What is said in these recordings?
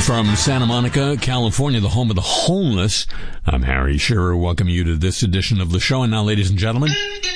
From Santa Monica, California, the home of the homeless, I'm Harry Shearer. Welcome you to this edition of the show. And now, ladies and gentlemen,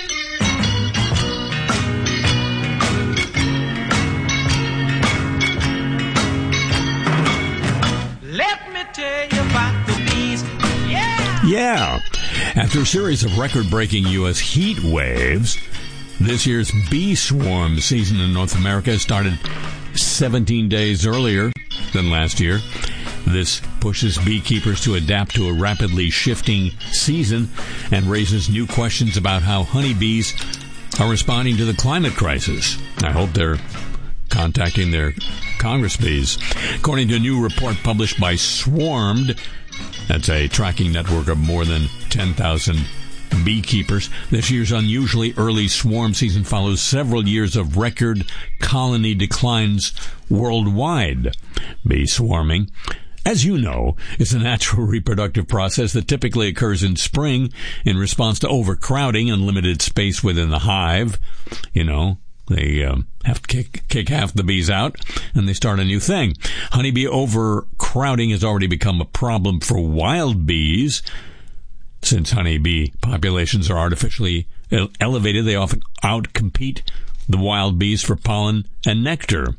let me tell you about the bees. Yeah. After a series of record-breaking U.S. heat waves, this year's bee swarm season in North America started 17 days earlier than last year. This pushes beekeepers to adapt to a rapidly shifting season and raises new questions about how honeybees are responding to the climate crisis. I hope they're contacting their Congress bees. According to a new report published by Swarmed, that's a tracking network of more than 10,000 beekeepers, this year's unusually early swarm season follows several years of record colony declines worldwide. Bee swarming, as you know, is a natural reproductive process that typically occurs in spring in response to overcrowding and limited space within the hive. You know, they have to kick half the bees out, and they start a new thing. Honeybee overcrowding has already become a problem for wild bees. Since honeybee populations are artificially elevated, they often outcompete the wild bees for pollen and nectar.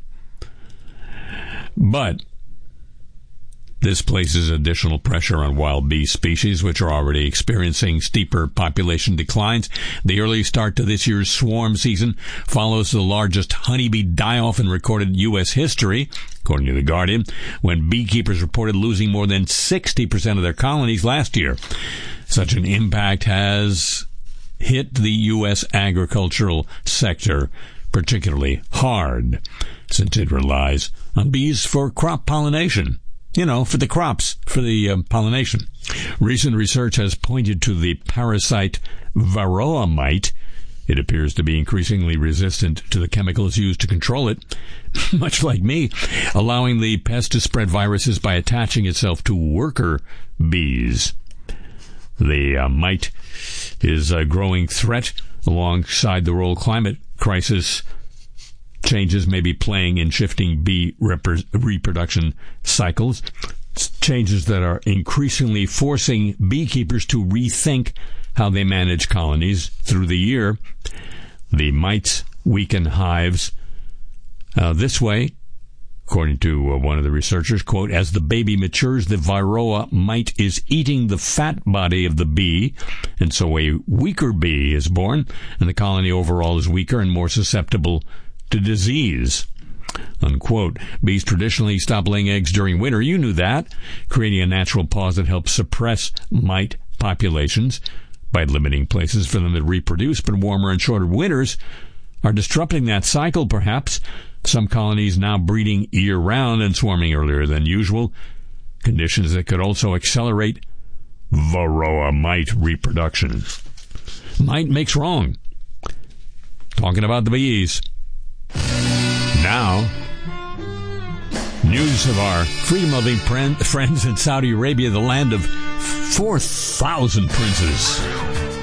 But this places additional pressure on wild bee species, which are already experiencing steeper population declines. The early start to this year's swarm season follows the largest honeybee die-off in recorded U.S. history, according to The Guardian, when beekeepers reported losing more than 60% of their colonies last year. Such an impact has hit the U.S. agricultural sector particularly hard, since it relies on bees for crop pollination. You know, for the crops, for the pollination. Recent research has pointed to the parasite Varroa mite. It appears to be increasingly resistant to the chemicals used to control it, much like me, allowing the pest to spread viruses by attaching itself to worker bees. The mite is a growing threat alongside the role climate crisis changes may be playing in shifting bee reproduction cycles, changes that are increasingly forcing beekeepers to rethink how they manage colonies through the year. The mites weaken hives this way, according to one of the researchers, quote, as the baby matures, the Varroa mite is eating the fat body of the bee, and so a weaker bee is born, and the colony overall is weaker and more susceptible to disease, unquote. Bees traditionally stop laying eggs during winter. You knew that, creating a natural pause that helps suppress mite populations by limiting places for them to reproduce. But warmer and shorter winters are disrupting that cycle, perhaps. Some colonies now breeding year-round and swarming earlier than usual, conditions that could also accelerate Varroa mite reproduction. Might makes wrong. Talking about the bees. Now, news of our freedom-loving friends in Saudi Arabia, the land of 4,000 princes.